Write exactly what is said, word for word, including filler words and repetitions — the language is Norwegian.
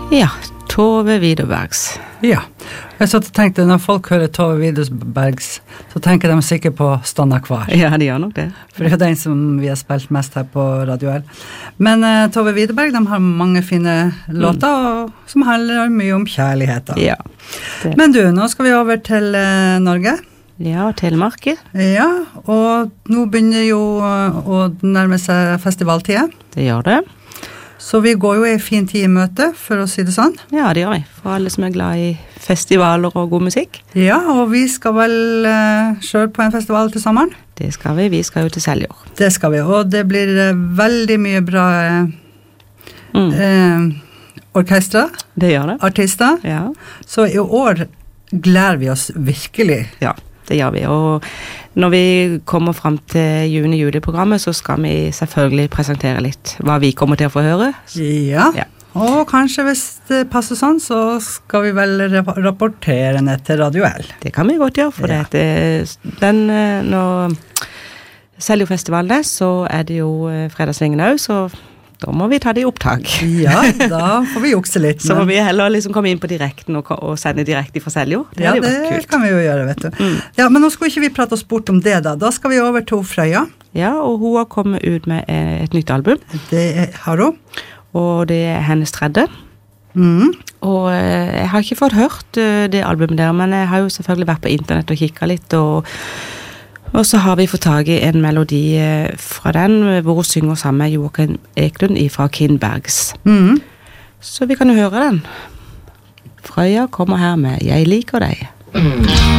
Ja, Tove Widerbergs. Ja, jeg satt og tenkte, når folk hører Tove Widerbergs, så tenker de sikkert på Stanna Kvar. Ja, de gjør nok det. For det er den som vi har spilt mest her på Radio L. Men uh, Tove Widerberg, de har mange fine låter, mm. som handler mye om kjærlighet. Da. Ja. Det. Men du, nå skal vi over til uh, Norge. Ja, Telemarket. Ja, og nå begynner jo uh, å nærme seg festivaltiden. Det gjør det. Så vi går jo i fin tid i møte, for å si det sånn. Ja, det gjør vi. For alle som er glad i festivaler og god musikk. Ja, og vi skal vel uh, kjøre på en festival til sommeren. Det skal vi. Vi skal jo til Seljord. Det skal vi, og det blir uh, veldig mye bra uh, mm. uh, orkestre. Det gjør det. Artister. Ja. Så i år gleder vi oss virkelig. Ja, det gjør vi. Og når vi kommer frem til juni-juli-programmet, så skal vi selvfølgelig presentere litt hva vi kommer til å få høre. Ja, ja. Og kanskje hvis det passer sånn, så skal vi vel rapportere ned til Radio L. Det kan vi godt gjøre, for ja. det, den, når Seljordfestivalen er, så er det jo fredagssvingene også, så da må vi ta det i opptak. Ja, da får vi jukse litt. Så må vi heller liksom komme inn på direkten og, og sende direkte fra Seljord. Det ja, det kult. Kan vi jo gjøre, vet du. Mm. Ja, men nå skal ikke vi prate oss bort om det da. Da skal vi over til Frøya. Ja, og hun har kommet ut med et nytt album. Det har hun. Og det er hennes tredje. Mm. Og jeg har ikke fått hørt det albumet der, men jeg har jo selvfølgelig vært på internett og kikket litt, og Og så har vi fått tag i en melodi fra den, hvor hun synger sammen med Joakim Eklund fra Kindbergs. Mm. Så vi kan jo høre den. Frøya kommer her med Jeg liker deg.